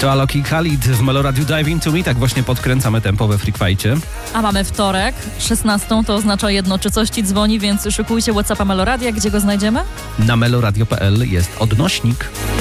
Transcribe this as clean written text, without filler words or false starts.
To Alok i Khalid w Meloradiu Dive Into Me. Tak właśnie podkręcamy tempo we Freak Fightie. A mamy wtorek, 16, to oznacza jedno, czy coś ci dzwoni, więc szykujcie WhatsAppa Meloradia. Gdzie go znajdziemy? Na meloradio.pl jest odnośnik.